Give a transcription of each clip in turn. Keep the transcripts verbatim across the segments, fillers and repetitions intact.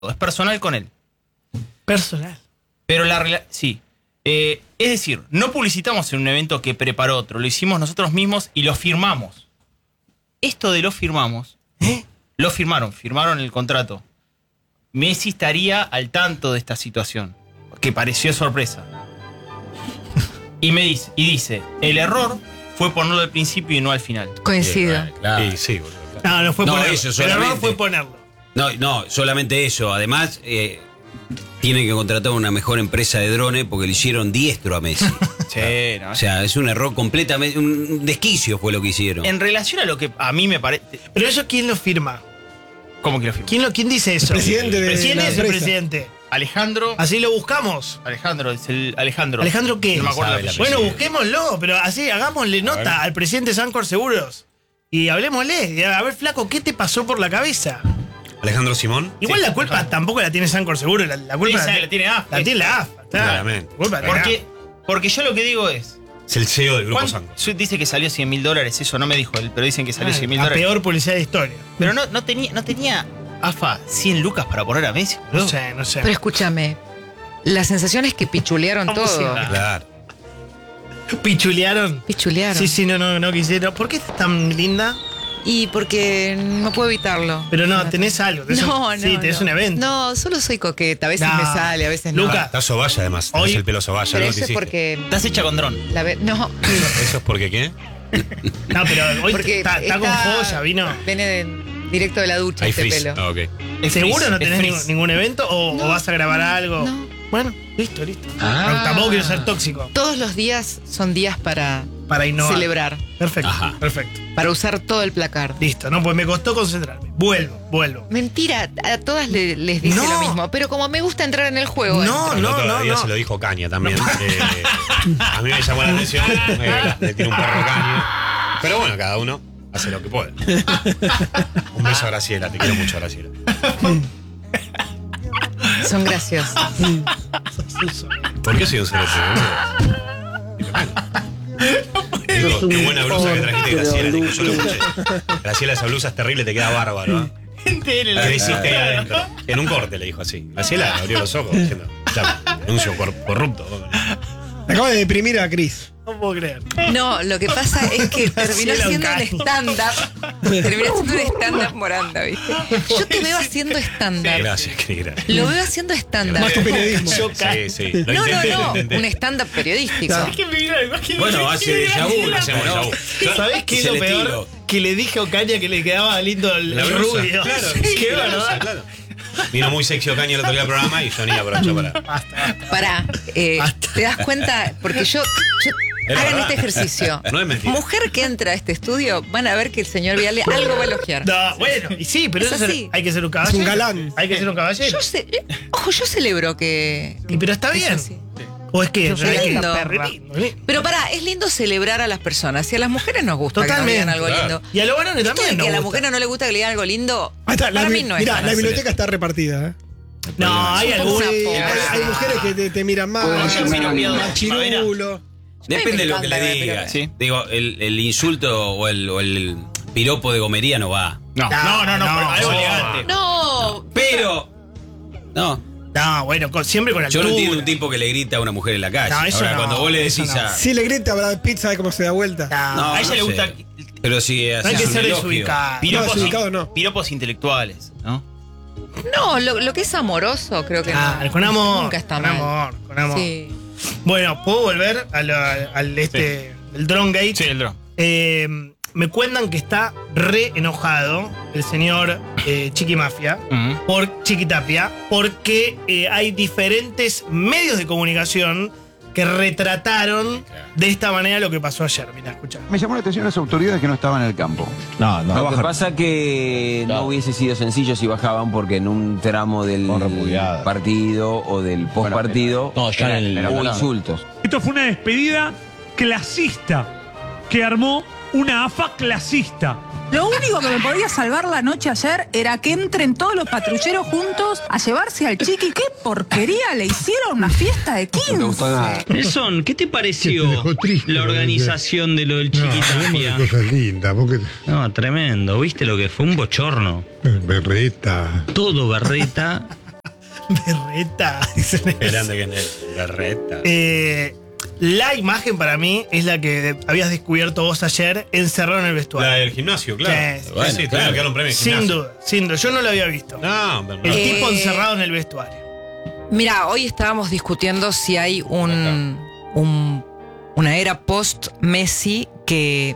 es personal con él. Personal. Pero la realidad, sí. Eh, es decir, no publicitamos en un evento que preparó otro, lo hicimos nosotros mismos y lo firmamos. Esto de lo firmamos, ¿Eh? lo firmaron, firmaron el contrato. Messi estaría al tanto de esta situación, que pareció sorpresa. Y me dice, y dice, el error fue ponerlo al principio y no al final. Coincido. Bien, claro. Sí, sí, boludo. Claro. No, no fue No, ponerlo. eso El solamente. error fue ponerlo. No, no, solamente eso. Además, eh, tienen que contratar una mejor empresa de drones porque le hicieron diestro a Messi. Sí, no. O sea, es un error completamente, un desquicio fue lo que hicieron. En relación a lo que a mí me parece... Pero eso, ¿quién lo firma? ¿Cómo que lo firmó? ¿Quién, lo, quién dice eso? Presidente de ¿Quién la es el empresa. presidente? Alejandro... Así lo buscamos. Alejandro, es el Alejandro. ¿Alejandro qué? No me acuerdo Sabe el la apellido. Bueno, busquémoslo, pero así hagámosle nota al presidente de Sancor Seguros. Y hablemosle. A ver, flaco, ¿qué te pasó por la cabeza? Alejandro Simón. Igual Sí, la culpa Alejandro. tampoco la tiene Sancor Seguros. La, la culpa Sí, la tiene A F A. La tiene la A F A. está. Claramente. Culpa de la Porque, porque yo lo que digo es... Es el C E O del grupo ¿cuánto- Sanco. su- Dice que salió cien mil dólares, eso no me dijo él, pero dicen que salió Ah, cien mil la dólares. peor policía de historia. Pero no, no tenía, no tenía A F A cien lucas para poner a Messi. No sé, no sé. Pero escúchame, la sensación es que pichulearon Vamos todo. a- Claro. ¿Pichulearon? Pichulearon. Sí, sí, no, no, no quisieron. ¿Por qué es tan linda? Y porque no puedo evitarlo. Pero no, tenés algo. Tenés No, un, no. sí, tenés no. un evento. No, solo soy coqueta. A veces No. me sale, a veces no. Luca. Está Soballa además. Tenés Hoy- el pelo Soballa. Pero ¿no? eso Te es hiciste. porque. Estás hecha con dron. La ve- no, ¿Eso es porque qué? No, pero hoy porque está, está con joya, vino. Viene de- directo de la ducha Hay este frizz. pelo. Ah, ok. Es ¿Seguro frizz, no es tenés frizz. ningún, ningún evento o, No, o vas a grabar no, algo? no. Bueno, listo, listo. Ah. No, tampoco quiero ser tóxico. Todos los días son días para Para innovar. celebrar, Perfecto, Ajá. perfecto. para usar todo el placar. Listo, no, pues me costó concentrarme. Vuelvo, vuelvo. Mentira, a todas le- les dice No. lo mismo, pero como me gusta entrar en el juego. No, entro. El no, otro no, día no. se lo dijo Caña también. Eh, a mí me llamó la atención. eh, le tiene un perro Caña. Pero bueno, cada uno hace lo que puede. Un beso a Graciela. Te quiero mucho, Graciela. Son graciosos. ¿Por qué soy un cerote, boludo? Digo, bueno. Qué buena blusa que trajiste, Graciela. Digo, yo lo escuché. Graciela, esa blusa es terrible, te queda bárbaro. ¿eh? ¿Qué le hiciste ahí adentro? En un corte le dijo así. Graciela abrió los ojos diciendo, ya, anuncio cor- corrupto. Acaba de deprimir a Cris. No puedo creer. No, lo que pasa es que terminó Cielo siendo un cae. stand-up. Terminó siendo un stand-up Moranda, ¿viste? Yo te veo haciendo stand-up. Gracias, querida. Lo veo haciendo stand-up. Más tu periodismo. Sí, sí. Lo No, no, intenté, lo no. intenté. Un stand-up periodístico. Claro. ¿Qué me vino algo? ¿Qué Bueno, me- hace qué me déjà vu, vino? hacemos déjà vu. ¿Sabés qué es Se lo le peor? tiro. Que le dije a Ocaña que le quedaba lindo el, La el blusa, rubio. claro. Sí, qué La blusa, verdad. claro. Vino muy sexy Ocaña el otro día al programa y yo ni aprovechó para. Basta, basta. Pará, eh, Basta. ¿te das cuenta? Porque yo... yo- Es hagan verdad. este ejercicio. No es mentira. Mujer que entra a este estudio, van a ver que el señor Viale algo va a elogiar. No, bueno, y sí, pero Es eso así. hay que ser un caballero. Es un galán. Hay que ser un caballero. Yo sé, ojo, yo celebro que... Y pero está es bien. así. O es que Yo soy es que- lindo. re lindo, ¿eh? Pero pará, es lindo celebrar a las personas. Si a las mujeres nos gusta que Totalmente, nos digan algo claro. lindo. Y a los varones Esto también de que nos a la gusta. mujer no le gusta que le digan algo lindo, Ahí está, la, para bi- mí no es mirá, tan la así. biblioteca está repartida. ¿eh? No, hay Son como algunos. una Sí, pobre. hay, hay mujeres que te, te miran mal, Oye, más mira, mira, chirulo. Depende de lo que me le encanta, diga. pero- Sí. Digo, el, el insulto o el, o el piropo de gomería no va. No, no, no, no, No, pero algo no. elegante. No, Pero. No. No, bueno, con- siempre con Yo altura. no entiendo un tipo que le grita a una mujer en la calle. No, eso Ahora, no, cuando vos le eso decís no. a. Si le grita a Brad Pitt, ¿sabe cómo se da vuelta? No, No, a ella no le sé. gusta Pero si no hay haces que un ser elogio. desubicado. piropos, No, desubicado no. piropos intelectuales, ¿no? no, lo, lo que es amoroso creo que Ah, no. con amor. Nunca está con mal. amor, con amor. Sí. Bueno, ¿puedo volver a lo- al este, el Drone Gate? Sí, el dron. Eh, me cuentan que está re enojado el señor eh, Chiqui Mafia Ujú. por Chiquitapia porque eh, hay diferentes medios de comunicación que retrataron de esta manera lo que pasó ayer. Mira, escucha. Me llamó la atención las autoridades que no estaban en el campo. No, no. No Lo que bajaron. pasa que no hubiese sido sencillo si bajaban porque en un tramo del Con repudiada. partido o del postpartido No, ya en el- hubo insultos. Esto fue una despedida clasista que armó una A F A clasista. Lo único que me podía salvar la noche ayer era que entren todos los patrulleros juntos a llevarse al Chiqui. ¡Qué porquería! Le hicieron una fiesta de quince. Nelson, ¿qué te pareció la organización de lo del Chiquitapia? cosas lindas, porque No, tremendo. ¿Viste lo que fue? Un bochorno. berreta. Todo berreta. Berreta, dicen Qué grande que es Berreta. Eh, la imagen para mí es la que habías descubierto vos ayer, encerrado en el vestuario. La del gimnasio, claro. Sí, sí, Bueno, sí, claro, que era un premio de Sin gimnasio. duda, sin duda. Yo no lo había visto. No, pero no. El Eh, tipo encerrado en el vestuario. Mira, hoy estábamos discutiendo si hay un, un- una era post-Messi que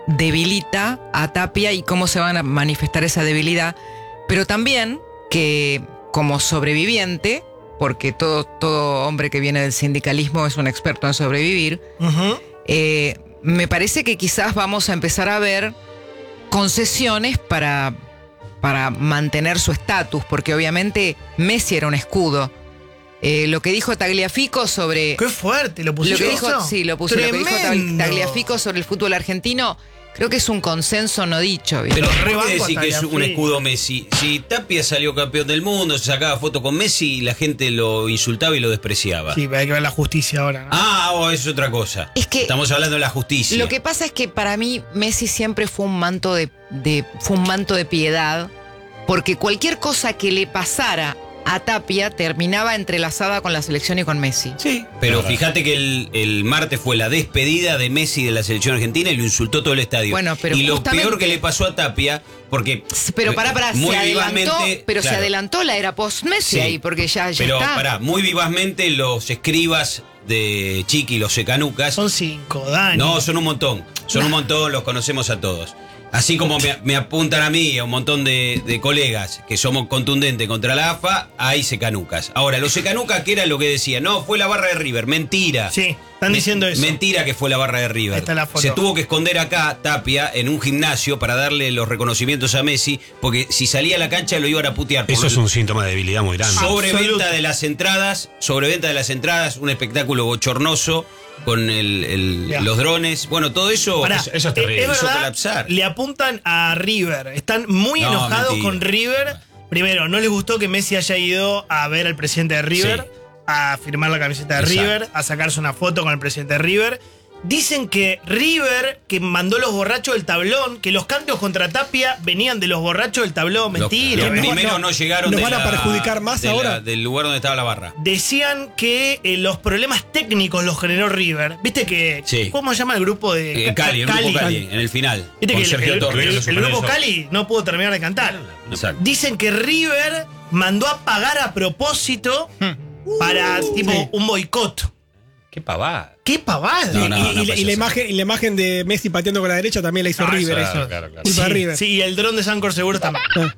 debilita a Tapia y cómo se va a manifestar esa debilidad, pero también que como sobreviviente, porque todo, todo hombre que viene del sindicalismo es un experto en sobrevivir, Ujú. eh, me parece que quizás vamos a empezar a ver concesiones para, para mantener su estatus, porque obviamente Messi era un escudo. Eh, lo que dijo Tagliafico sobre... Qué fuerte, lo Lo pusiste. que dijo, sí, lo puse. Lo que dijo Tag- Tremendo. Tagliafico sobre el fútbol argentino, creo que es un consenso no dicho, ¿viste? Pero Rebanco ¿por qué decir a que es un Tagliafico. escudo Messi? Si Tapia salió campeón del mundo, se sacaba foto con Messi y la gente lo insultaba y lo despreciaba. Sí, hay que ver la justicia ahora, ¿no? Ah, oh, es otra cosa. Es que- Estamos hablando de la justicia. Lo que pasa es que para mí Messi siempre fue un manto de, de- fue un manto de piedad, porque cualquier cosa que le pasara a Tapia terminaba entrelazada con la selección y con Messi. Sí. Pero fíjate que el, el martes fue la despedida de Messi de la selección argentina y lo insultó todo el estadio. Bueno, pero y lo justamente- peor que le pasó a Tapia, porque... Pero pará, pará, muy se adelantó, vivamente, pero se claro. adelantó la era post-Messi Sí. ahí, porque ya, ya Pero está. pará, muy vivamente los escribas de Chiqui, los secanucas... Son cinco, Dani. No, son un montón. Son un montón, los conocemos a todos. Así como me, me apuntan a mí y a un montón de, de colegas que somos contundentes contra la A F A, hay secanucas. Ahora, los secanucas, ¿qué era lo que decían? No, fue la barra de River. Mentira. Sí, están diciendo eso. Mentira que fue la barra de River. Ahí está la foto. Se tuvo que esconder acá, Tapia, en un gimnasio para darle los reconocimientos a Messi, porque si salía a la cancha lo iban a putear. Eso Por es un síntoma de debilidad muy grande. Sobreventa Absoluto. de las entradas, sobreventa de las entradas, un espectáculo bochornoso con el- el- Ya. los drones. Bueno, todo eso, Pará, eso- eso es eh, terrible. es Hizo verdad, colapsar. le apuntan a River. Están muy No, enojados mentira. con River. Primero, no les gustó que Messi haya ido a ver al presidente de River, Sí. a firmar la camiseta de Exacto. River, a sacarse una foto con el presidente de River. Dicen que River, que mandó los borrachos del tablón, que los cantos contra Tapia venían de los borrachos del tablón. Mentira. Los, los ¿verdad? primeros no, llegaron ¿nos de van a la- perjudicar más de la- ahora? del lugar donde estaba la barra. Decían que eh, los problemas técnicos los generó River. ¿Viste que. Sí. ¿Cómo se llama el grupo de. Eh, Cali, el grupo Cali, en el final. Viste Con que el- Sergio el, Torres. el- el Superman grupo eso. Cali no pudo terminar de cantar. Exacto. Dicen que River mandó a pagar a propósito para tipo Sí. un boicot. Qué pavada. ¡Qué pavada! No, y, no, y- no y la- pasa y la eso. imagen, y la imagen de Messi pateando con la derecha también la hizo Ah, River. claro, eso. claro, claro. Culpa de Sí, River. sí, y el dron de Sancor seguro también. Ah.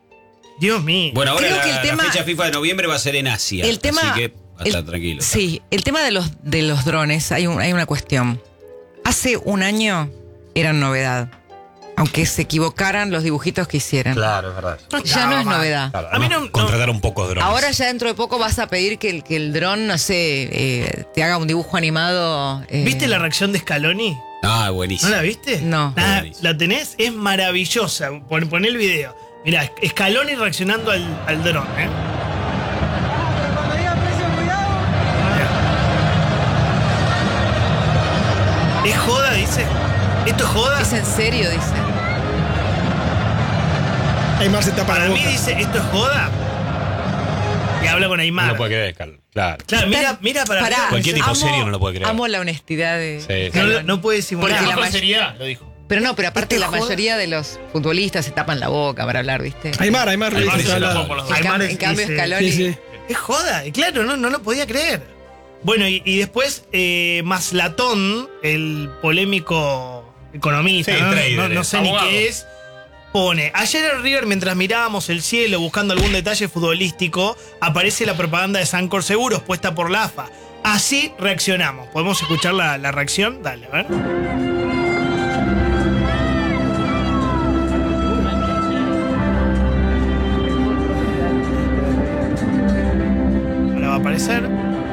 Dios mío. Bueno, ahora Creo la, que el la tema- fecha FIFA de noviembre va a ser en Asia. El tema, así que hasta el- tranquilo. Sí, el tema de los, de los drones, hay, un- hay una cuestión. Hace un año eran novedad. Aunque se equivocaran los dibujitos que hicieran. Claro, es verdad. No Ya estaba no es mal. novedad. Claro, A mí además, no- no- contrataron pocos drones. Ahora ya dentro de poco vas a pedir que el, que el dron, no sé, eh, te haga un dibujo animado. eh, ¿Viste la reacción de Scaloni? Ah, ¿No buenísimo. la viste? No. Ah, Buenísimo. ¿la tenés? Es maravillosa. Pon, pon el video. Mirá, Scaloni reaccionando al, al dron, ¿eh? Mirá. ¿Es joda, dice? ¿Esto es joda? ¿Es en serio? Dice. Aymar se tapa Para la mí boca. dice, ¿esto es joda? Y habla con No Aymar. lo puede creer, Carlos. Claro. Claro, mira, mira para Pará, arriba. Cualquier tipo amo- serio no lo puede creer. Amo la honestidad de. Sí. No, lo- no puede simular. Porque la Con may- seriedad, lo dijo. Pero no, pero aparte ¿Esto la es joda? mayoría de los futbolistas se tapan la boca para hablar, ¿viste? Aymar, Aymar. lo Aymar dice, se la habla- juega por los En, dos. cam- Aymar en cambio, dice- Scaloni. Sí, sí. Es joda, y claro, no, no lo podía creer. Bueno, y, y después eh, Maslatón, el polémico economista, Sí, ¿no? trader, no, no eh. sé ni Abogado. qué es, pone, ayer en River mientras mirábamos el cielo buscando algún detalle futbolístico, aparece la propaganda de Sancor Seguros puesta por la A F A. Así reaccionamos. ¿Podemos escuchar la, la reacción? Dale, a ver. Ahora va a aparecer.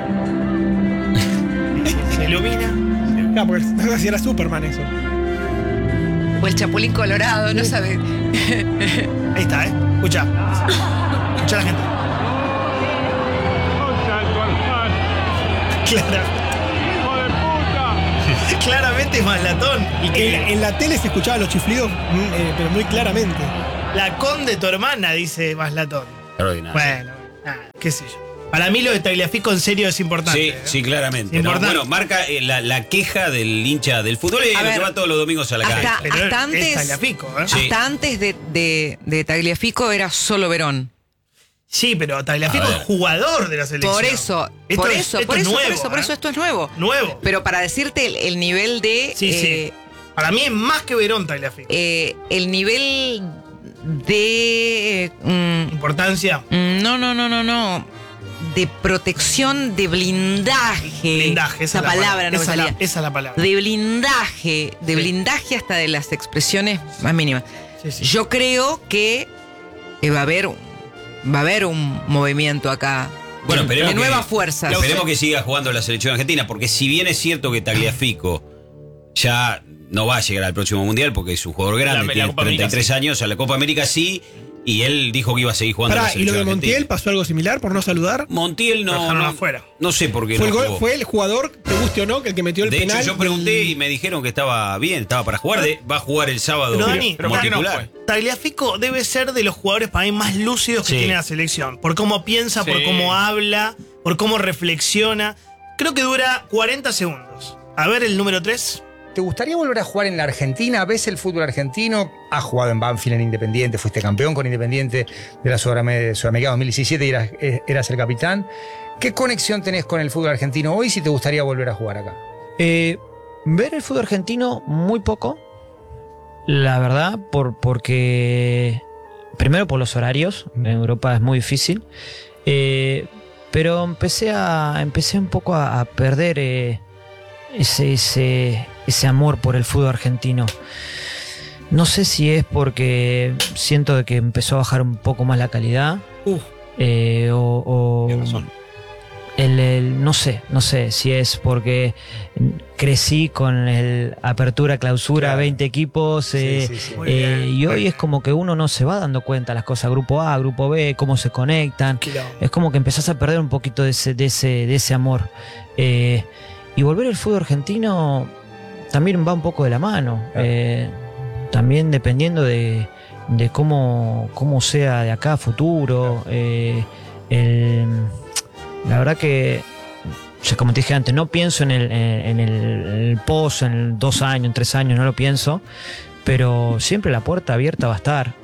Se ilumina. Claro, porque no sé si era Superman eso. O el Chapulín Colorado, no sabes. Ahí está, ¿eh? Escucha. Escucha a la gente. Clara. Claramente es Maslatón. Y En, que en la tele se escuchaban los chiflidos, mm, eh, pero muy claramente. la con de tu hermana, dice Maslatón. Extraordinario. Bueno, nada. qué sé yo. Para mí lo de Tagliafico en serio es importante. Sí, ¿eh? sí, claramente. ¿no? Importante. Bueno, marca eh, la, la queja del hincha del fútbol y A lo ver, que va todos los domingos a la hasta, calle. Pero hasta es antes, Tagliafico, ¿eh? Sí. hasta antes de, de, de Tagliafico era solo Verón. Sí, pero Tagliafico A ver. es jugador de la selección. Por eso, Esto por es- eso, esto por es eso, nuevo, por eso, por ¿eh? eso esto es nuevo. Nuevo. Pero para decirte el, el nivel de. Sí, sí. eh, Para mí es más que Verón Tagliafico. eh, el nivel de. mm, Importancia. mm, no, no, no, no, no. De protección, de blindaje. Blindaje, esa Esa es la palabra no me esa, es la- salía. esa es la palabra. De blindaje, de Sí. blindaje hasta de las expresiones más mínimas. Sí, sí. Yo creo que eh, va a haber va a haber un movimiento acá. Bueno, de, esperemos de que- nuevas fuerzas. Esperemos que siga jugando la selección argentina, porque si bien es cierto que Tagliafico ya no va a llegar al próximo mundial, porque es un jugador grande, La- la tiene Copa América treinta y tres sí. años, a la Copa América sí, y él dijo que iba a seguir jugando a la Pará, ¿y lo selección de Montiel argentina. pasó algo similar por no saludar? Montiel Lo no, dejaron no, afuera. no sé por qué Fue, no el, gol- jugó. fue el jugador, te guste o no, que el que metió el De penal. hecho, yo pregunté y me dijeron que estaba bien, estaba para jugar. De, va a jugar el sábado Pero, Dani, como ¿por qué no titular. fue? Tagliafico debe ser de los jugadores para mí más lúcidos que Sí. tiene la selección. Por cómo piensa, por Sí. cómo habla, por cómo reflexiona. Creo que dura cuarenta segundos. A ver el número tres. ¿Te gustaría volver a jugar en la Argentina? ¿Ves el fútbol argentino? Has jugado en Banfield, en Independiente, fuiste campeón con Independiente de la Sudam- Sudamericana dos mil diecisiete y eras, eh, eras el capitán. ¿Qué conexión tenés con el fútbol argentino hoy si te gustaría volver a jugar acá? Eh, ver el fútbol argentino muy poco, la verdad, por, porque primero por los horarios, en Europa es muy difícil, eh, pero empecé a empecé un poco a, a perder eh, ese, ese, ese amor por el fútbol argentino. No sé si es porque siento de que empezó a bajar un poco más la calidad, Uf. eh, o, o Tienes razón. el, el- no sé, no sé si es porque crecí con el apertura, clausura, Claro. veinte equipos, eh, sí, sí. Muy eh, bien. y hoy es como que uno no se va dando cuenta las cosas, grupo A, grupo B, cómo se conectan. Es como que empezás a perder un poquito de ese, de ese, de ese amor. Eh, y volver al fútbol argentino también va un poco de la mano. Eh, también dependiendo de, de cómo, cómo sea de acá a futuro. Eh, el- la verdad que, o sea, como te dije antes, no pienso en el, en el, en el post, en dos años, en tres años, no lo pienso. Pero siempre la puerta abierta va a estar.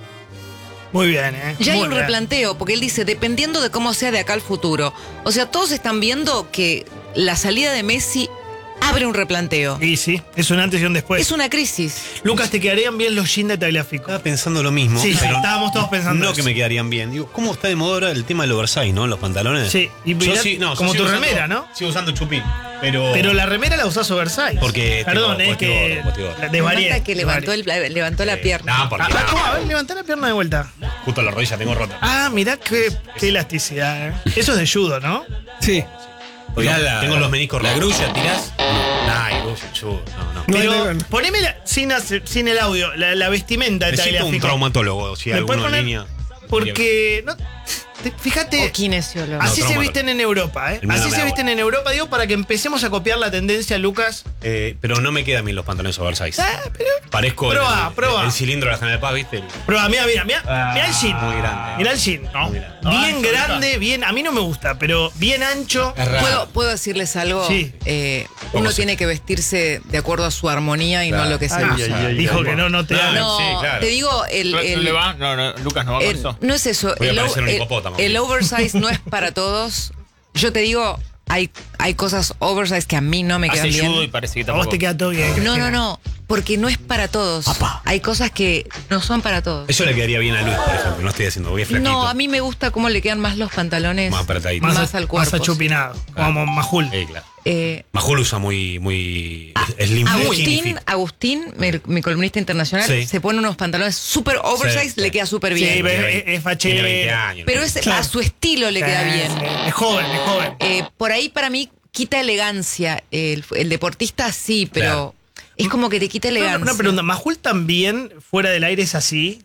Muy bien, ¿eh? Ya hay Muy un bien. replanteo, porque él dice, dependiendo de cómo sea de acá al futuro. O sea, todos están viendo que la salida de Messi abre un replanteo. Y sí, es un antes y un después. Es una crisis. Lucas, ¿te quedarían bien los jeans de Tagliafico? Estaba pensando lo mismo. Sí, sí, pero estábamos todos pensando No eso. que me quedarían bien. Digo, ¿cómo está de moda ahora el tema del oversize, no? Los pantalones. Sí, y Yo mirá, sí, no, yo como sigo tu usando- remera, ¿no? Sigo usando chupín. Pero. Pero la remera la usás oversize. Porque Perdón, tengo es que postigo, postigo. la Me desvarié. encanta que levantó, desvarié. el, levantó la pierna. No, porque Ah, ¿cómo? A ver, levantá la pierna de vuelta. justo la rodilla tengo rota. Ah, mirá qué, qué elasticidad, ¿eh? Eso es de judo, ¿no? Sí. Tirá la- tengo los meniscos La rotos. grulla, tirás. Nah, y vos, yo, no, no. No hay Pero nylon. poneme la- sin, hace- sin el audio, la, la vestimenta de Necesito un Tagliafico. traumatólogo, si ¿Me hay puedes alguno en poner? línea. Porque, no, te- fíjate, O kinesiólogo. así No, se traumatólogo. visten en Europa, ¿eh? El mío Así no me se da visten en Europa, digo, para que empecemos a copiar la tendencia, Lucas. Eh, pero no me quedan bien los pantalones oversize. Ah, pero, Parezco Probá, el, probá. el cilindro de la General Paz, ¿viste? El- prueba, mira, mira, mira, mira el jean. muy grande. Mira el jean. Muy grande. Bien Ah, grande, bien, a mí no me gusta, pero bien ancho. ¿Puedo, ¿Puedo decirles algo? Sí. Eh, ¿Cómo uno se- tiene que vestirse de acuerdo a su armonía y no a Claro. lo que se Ah, usa. dijo que no, no te Claro. da. No, Sí, claro. te digo, el, ¿No, el- le va? No, no, Lucas no va con el- eso. no es eso. Voy a El, o- parecer un el- hipopótamo. el oversize no es para todos. Yo te digo, hay, hay cosas oversize que a mí no me quedan Hace bien. judo y parece que A tampoco. vos te queda todo bien. No, Cristina. no, no, porque no es para todos. Hay cosas que no son para todos. Eso le quedaría bien a Luis, por ejemplo. No estoy haciendo, voy flaquito. No, a mí me gusta cómo le quedan más los pantalones. Más apretadito. Más, Más a- al cuerpo, Más achupinado, como Majul. Eh, claro. Eh, Majul usa muy, muy. Slim skinny Agustín, fit. Agustín, mi, mi columnista internacional, Sí. se pone unos pantalones súper oversize, Sí, le sí. queda súper Sí, bien. pero Tiene es, veinte- es fachero. Tiene veinte años. Pero es, Claro. a su estilo le queda Sí, bien. sí, Es joven, es joven. Eh, por ahí para mí quita elegancia. El, el deportista sí, pero Claro. es como que te quita Una, elegancia. una pregunta, ¿Majul también fuera del aire es así?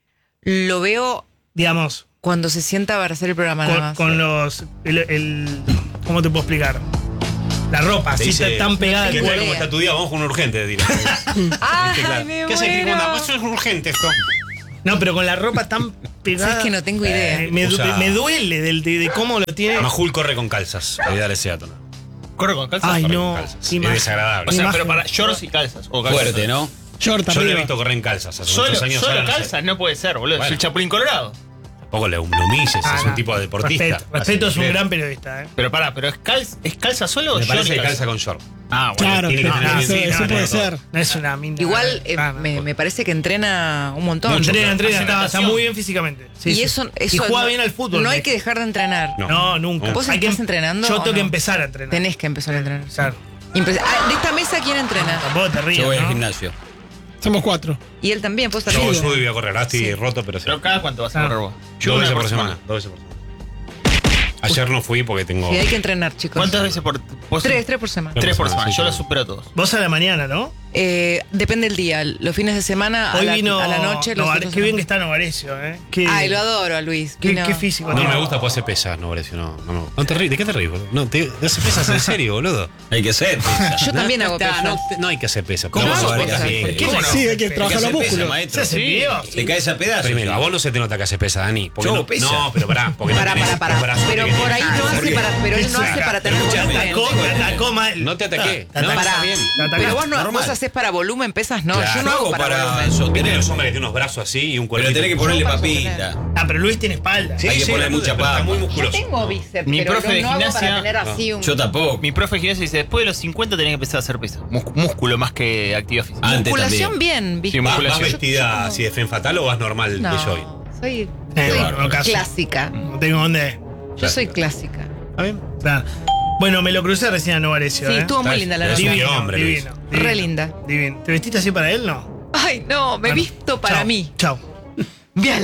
Lo veo Digamos, cuando se sienta para hacer el programa nada con, más. con los. El, el- ¿Cómo te puedo explicar? La ropa, Te así dice, tan, tan pegada ¿Qué al tal? cuerpo. ¿Cómo está tu día? Vamos con un urgente, dirá. Ay, Claro. me ¿Qué haces, Cris? muero. ¿Cómo andás? Pues es urgente esto. No, pero con la ropa tan pegada. ¿Sabes que no tengo idea? Eh, me, Usa- me duele del- de, de cómo lo tiene. Majul corre con calzas. Voy a dar ese dato. ¿no? ¿Corre con calzas? Ay, Corre no. con calzas. qué Es imagen. desagradable. O sea, Imagen. pero para shorts y calzas. O calzas. Fuerte, ¿no? Short Yo lo he arriba. visto correr en calzas hace Solo, muchos años. solo ahora no sé. calzas no puede ser, boludo. Bueno. Es el Chapulín Colorado. Tampoco le lo humilles, Ah, es no. un tipo de deportista. Respeto, respeto, es un Así, gran periodista, ¿eh? Pero pará, ¿pero es, calza, ¿es calza solo o Me short parece y que calza con short. Ah, bueno. Claro, tiene que claro, tener eso, bien, eso sí, puede no, ser. No es una mina. Igual eh, Ah, no. me, me parece que entrena un montón. Mucho. Entrena, entrena, Hace está, está natación. muy bien físicamente. Sí, y sí. eso, y eso juega no- bien al fútbol. No hay me- que dejar de entrenar. No. No, nunca. ¿Vos Hay que- estás entrenando Yo o tengo que no? empezar a entrenar. Tenés que empezar a entrenar. Claro. Impres- ah, de esta mesa, ¿quién entrena? Tampoco te rías, Yo voy al ¿no? gimnasio. Somos cuatro. Y él también, vos Yo también. subo y voy a correr. Ahora estoy roto, pero sí. Pero cada cuánto vas a Ah. correr vos. Dos una veces por semana. Dos veces por semana. Ayer no fui porque tengo. Sí, hay que entrenar, chicos. ¿Cuántas veces por vos- Tres, tres por semana. Tres por semana. Sí, Yo sí. lo supero a todos. Vos a la mañana, ¿no? Eh, depende del día. Los fines de semana, a Hoy la, vino. a la noche. Los Novare- otros qué bien que semana. está Novarecio, ¿eh? Qué, Ay, lo adoro a Luis. qué, Vino- qué físico. No tiene. me gusta, pues hace pesas, no, Horacio, no, no, no. No te ríes, ¿de qué te ríes, boludo? No, te, hace pesas en serio, boludo. Hay que ser. Yo también no, hago está, pesas. no, te- no hay que hacer pesas. ¿Cómo pero hago vos pesas? haces ¿Por pesas. qué ¿Cómo no? Sí, hay que ¿Qué trabajar hace los pesa, músculos. maestro? ¿Se hace video? Te caes a pedazos. Primero, ya. a vos no se te nota que hace pesa, Dani. Porque Yo, no, pesa. no, pero pará. Porque no Para, tenés para, para. los brazos Pero que por tenés. ahí Ah, no ¿por hace qué? para. Pero él no Exacto. hace para tener Escúchame, volumen. Atacó, me atacó mal. No te ataqué. Te No, atacó. está bien. Te atacó. Pero vos no, Normal. vos haces para volumen, pesas, no. Claro. Yo no hago para, volumen. ¿Viste sostener. los hombres que tienen unos brazos así y un cuerpo? Pero tenés que ponerle para papita. Ah, pero Luis tiene espalda. Sí, Hay que sí, poner boludo, mucha pero está papa. muy Yo musculoso. tengo bíceps, Mi pero profe no, de no hago para gimnasia- tener así un... Yo tampoco. Mi profe de gimnasia dice, después de los cincuenta tenés que empezar a hacer pesas. Mus- músculo más que actividad física. Antes Musculación también. bien, ¿viste? Sí, ¿Vas, musculación. vas Yo- vestida yo como- así de fen fatal o vas normal de joy? No, soy, Eh, soy bueno, caso. clásica. No tengo dónde. Yo soy clásica. ¿Está bien? Claro. Bueno, me lo crucé recién a Novarecio. Sí, ¿eh? estuvo muy Estás- linda la estás noche. un Divino, hombre, Luis. divino, divino. Re linda. Divino. ¿Te vestiste así para él, no? Ay, no, me he Bueno, visto para chao, mí. Chao. Ve a la